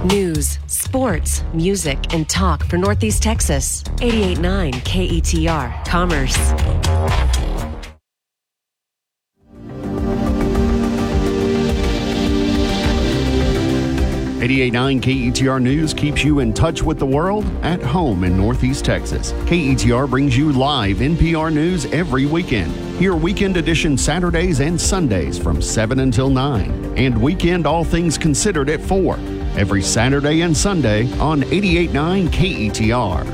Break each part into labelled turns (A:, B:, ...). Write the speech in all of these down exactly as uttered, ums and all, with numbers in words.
A: News, sports, music, and talk for Northeast Texas. eighty-eight point nine K E T R, Commerce.
B: eighty-eight point nine K E T R News keeps you in touch with the world at home in Northeast Texas. K E T R brings you live N P R News every weekend. Hear Weekend Edition Saturdays and Sundays from seven until nine, and Weekend All Things Considered at four, every Saturday and Sunday on eighty-eight point nine K E T R.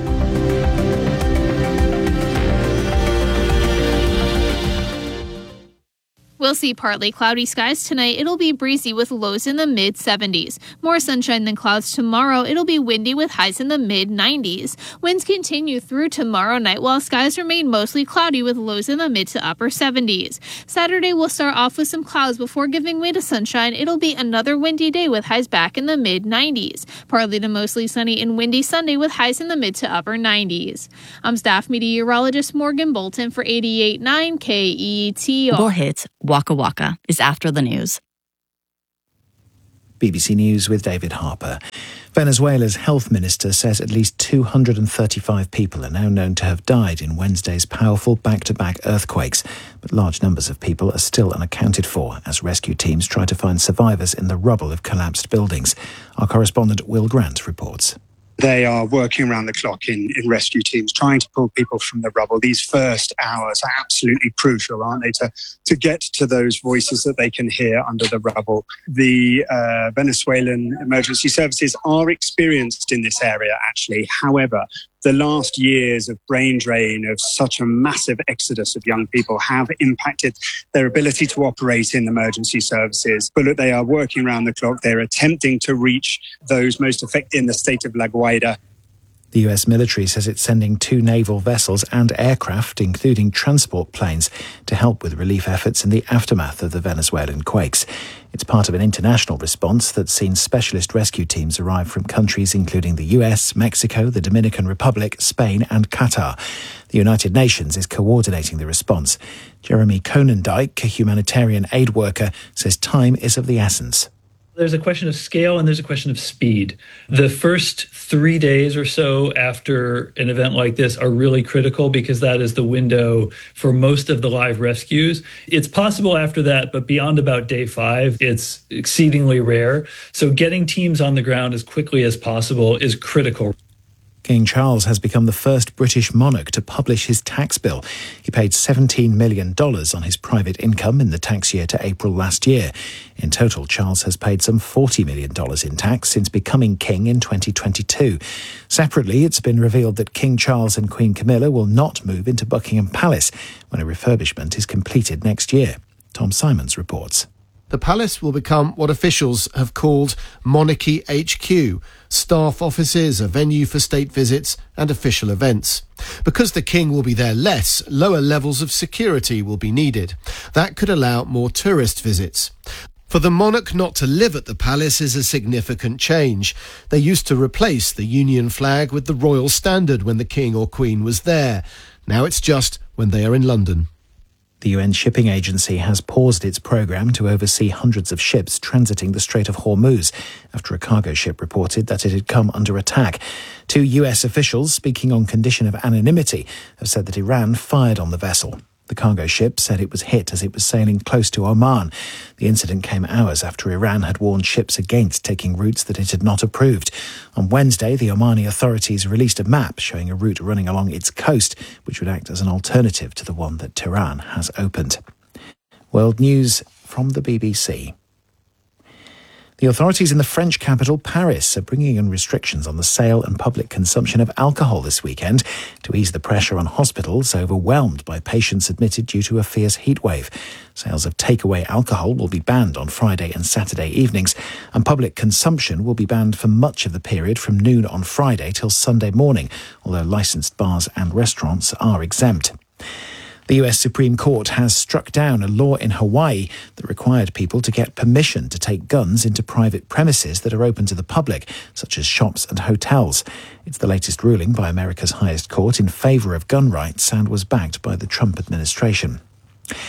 C: We'll see partly cloudy skies tonight. It'll be breezy with lows in the mid seventies. More sunshine than clouds tomorrow. It'll be windy with highs in the mid nineties. Winds continue through tomorrow night while skies remain mostly cloudy with lows in the mid to upper seventies. Saturday will start off with some clouds before giving way to sunshine. It'll be another windy day with highs back in the mid nineties. Partly to mostly sunny and windy Sunday with highs in the mid to upper nineties. I'm staff meteorologist Morgan Bolton for eighty-eight point nine K E T R.
D: More hits. Waka Waka is after the news.
E: B B C News with David Harper. Venezuela's health minister says at least two hundred thirty-five people are now known to have died in Wednesday's powerful back-to-back earthquakes, but large numbers of people are still unaccounted for as rescue teams try to find survivors in the rubble of collapsed buildings. Our correspondent Will Grant reports.
F: They are working around the clock in, in rescue teams, trying to pull people from the rubble. These first hours are absolutely crucial, aren't they, to, to get to those voices that they can hear under the rubble. The uh, Venezuelan emergency services are experienced in this area, actually. However, the last years of brain drain, of such a massive exodus of young people, have impacted their ability to operate in emergency services. But look, they are working around the clock. They're attempting to reach those most affected in the state of La Guaira.
E: The U S military says it's sending two naval vessels and aircraft, including transport planes, to help with relief efforts in the aftermath of the Venezuelan quakes. It's part of an international response that's seen specialist rescue teams arrive from countries including the U S, Mexico, the Dominican Republic, Spain and Qatar. The United Nations is coordinating the response. Jeremy Konendijk, a humanitarian aid worker, says time is of the essence.
G: There's a question of scale and there's a question of speed. The first three days or so after an event like this are really critical because that is the window for most of the live rescues. It's possible after that, but beyond about day five, it's exceedingly rare. So getting teams on the ground as quickly as possible is critical.
E: King Charles has become the first British monarch to publish his tax bill. He paid seventeen million dollars on his private income in the tax year to April last year. In total, Charles has paid some forty million dollars in tax since becoming king in twenty twenty-two. Separately, it's been revealed that King Charles and Queen Camilla will not move into Buckingham Palace when a refurbishment is completed next year. Tom Simons reports.
H: The palace will become what officials have called Monarchy H Q, staff offices, a venue for state visits and official events. Because the king will be there less, lower levels of security will be needed. That could allow more tourist visits. For the monarch not to live at the palace is a significant change. They used to replace the Union flag with the royal standard when the king or queen was there. Now it's just when they are in London.
E: The U N Shipping Agency has paused its programme to oversee hundreds of ships transiting the Strait of Hormuz after a cargo ship reported that it had come under attack. Two U S officials, speaking on condition of anonymity, have said that Iran fired on the vessel. The cargo ship said it was hit as it was sailing close to Oman. The incident came hours after Iran had warned ships against taking routes that it had not approved. On Wednesday, the Omani authorities released a map showing a route running along its coast, which would act as an alternative to the one that Tehran has opened. World News from the B B C. The authorities in the French capital, Paris, are bringing in restrictions on the sale and public consumption of alcohol this weekend to ease the pressure on hospitals overwhelmed by patients admitted due to a fierce heatwave. Sales of takeaway alcohol will be banned on Friday and Saturday evenings, and public consumption will be banned for much of the period from noon on Friday till Sunday morning, although licensed bars and restaurants are exempt. The U S Supreme Court has struck down a law in Hawaii that required people to get permission to take guns into private premises that are open to the public, such as shops and hotels. It's the latest ruling by America's highest court in favour of gun rights and was backed by the Trump administration.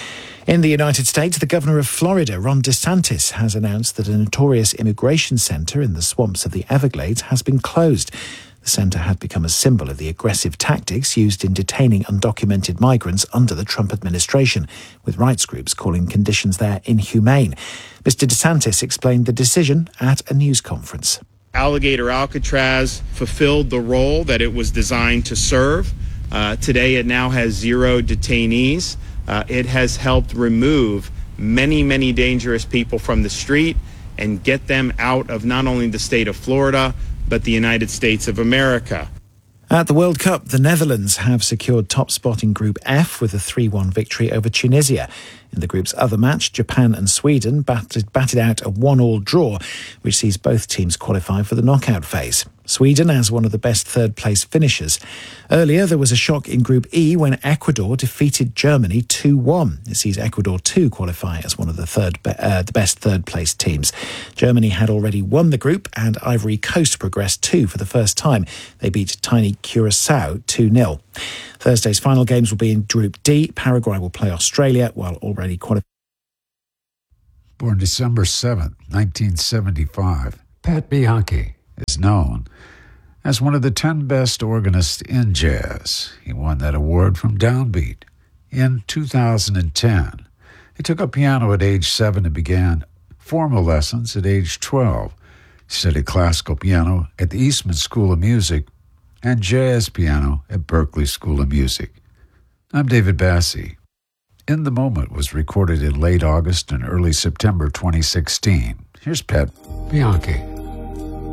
E: In the United States, the governor of Florida, Ron DeSantis, has announced that a notorious immigration centre in the swamps of the Everglades has been closed. The centre had become a symbol of the aggressive tactics used in detaining undocumented migrants under the Trump administration, with rights groups calling conditions there inhumane. Mister DeSantis explained the decision at a news conference.
I: Alligator Alcatraz fulfilled the role that it was designed to serve. Uh, today it now has zero detainees. Uh, it has helped remove many, many dangerous people from the street and get them out of not only the state of Florida, but the United States of America.
E: At the World Cup, the Netherlands have secured top spot in Group F with a three one victory over Tunisia. In the group's other match, Japan and Sweden batted, batted out a one all draw, which sees both teams qualify for the knockout phase. Sweden has one of the best third-place finishers. Earlier, there was a shock in Group E when Ecuador defeated Germany two one. It sees Ecuador too qualify as one of the third, uh, the best third-place teams. Germany had already won the group, and Ivory Coast progressed too for the first time. They beat tiny Curacao two nil. Thursday's final games will be in Group D. Paraguay will play Australia, while already qualified.
J: Born December seventh, nineteen seventy-five, Pat Bianchi is known as one of the ten best organists in jazz. He won that award from Downbeat in two thousand ten. He took up piano at age seven and began formal lessons at age twelve. He studied classical piano at the Eastman School of Music and jazz piano at Berklee School of Music. I'm David Bassi. In the Moment was recorded in late August and early September twenty sixteen. Here's Pat Bianchi.